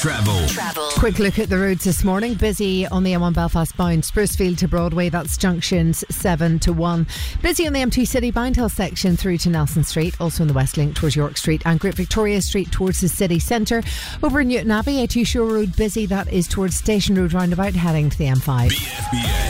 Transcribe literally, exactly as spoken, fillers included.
Travel. Travel. Quick look at the roads this morning. Busy on the M one Belfast bound Sprucefield to Broadway. That's junctions seven to one. Busy on the M two City bound Hill section through to Nelson Street. Also in the West Link towards York Street and Great Victoria Street towards the city centre. Over in Newton Abbey, A two Shore Road busy. That is towards Station Road roundabout heading to the M five. B F B A.